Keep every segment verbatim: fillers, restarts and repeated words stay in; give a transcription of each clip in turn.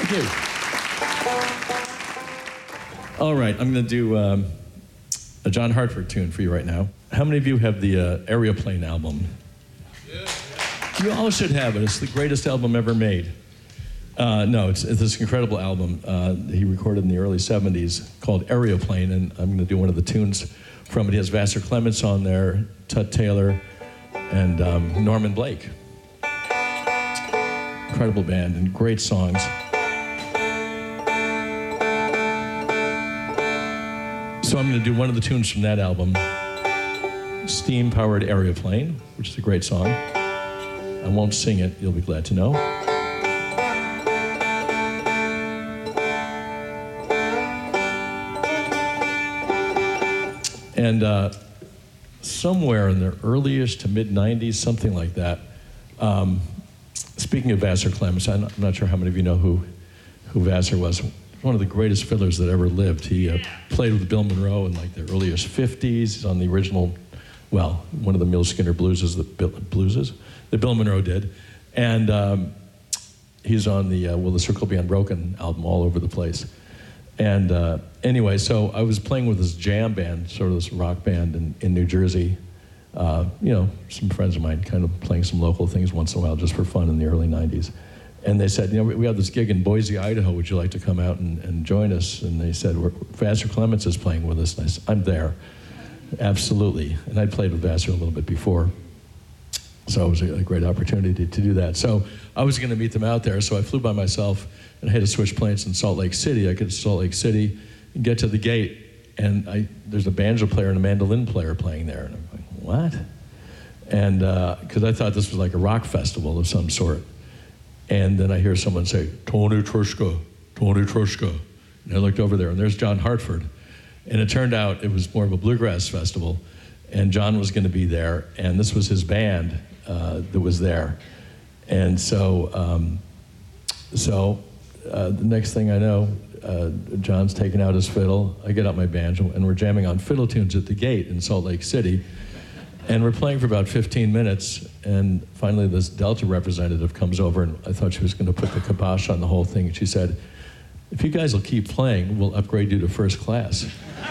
Thank you. All right, I'm going to do um, a John Hartford tune for you right now. How many of you have the uh, Aeroplane album? Yeah. You all should have it. It's the greatest album ever made. Uh, no, it's, it's this incredible album uh, he recorded in the early seventies called Aeroplane, and I'm going to do one of the tunes from it. He has Vassar Clements on there, Tut Taylor, and um, Norman Blake. Incredible band and great songs. So I'm going to do one of the tunes from that album, Steam-Powered Aeroplane, which is a great song. I won't sing it, you'll be glad to know. And uh, somewhere in the earliest to mid nineties, something like that, um, speaking of Vassar Clements, I'm not sure how many of you know who, who Vassar was. One of the greatest fiddlers that ever lived. He uh, played with Bill Monroe in like the earliest fifties. He's on the original, well, one of the Mule Skinner blueses that Bill, blueses that Bill Monroe did. And um, he's on the uh, Will the Circle Be Unbroken album all over the place. And uh, anyway, so I was playing with this jam band, sort of this rock band in, in New Jersey. Uh, you know, some friends of mine kind of playing some local things once in a while just for fun in the early nineties. And they said, you know, we, we have this gig in Boise, Idaho. Would you like to come out and, and join us? And they said, Vassar Clements is playing with us. And I said, I'm there. Absolutely. And I'd played with Vassar a little bit before. So it was a, a great opportunity to, to do that. So I was going to meet them out there. So I flew by myself and I had to switch planes in Salt Lake City. I get to Salt Lake City and get to the gate. And I, there's a banjo player and a mandolin player playing there. And I'm like, what? And because uh, I thought this was like a rock festival of some sort. And then I hear someone say, Tony Trushka, Tony Trushka. And I looked over there, and there's John Hartford. And it turned out it was more of a bluegrass festival, and John was going to be there, and this was his band uh, that was there. And so, um, so uh, the next thing I know, uh, John's taking out his fiddle. I get out my banjo, and we're jamming on fiddle tunes at the gate in Salt Lake City. And we're playing for about fifteen minutes, and finally this Delta representative comes over, and I thought she was going to put the kibosh on the whole thing. And she said, if you guys will keep playing, we'll upgrade you to first class.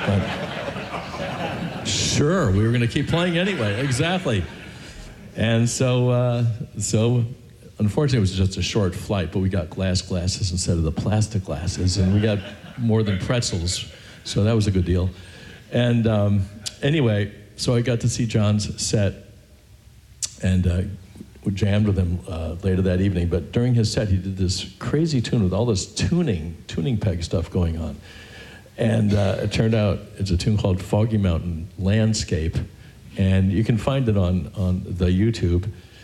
But, sure, we were going to keep playing anyway, exactly. And so, uh, so unfortunately, it was just a short flight, but we got glass glasses instead of the plastic glasses, and we got more than pretzels, so that was a good deal. And um, anyway, so I got to see John's set, and uh, we jammed with him uh, later that evening. But during his set, he did this crazy tune with all this tuning, tuning peg stuff going on. And uh, it turned out it's a tune called Foggy Mountain Landscape, and you can find it on, on the YouTube.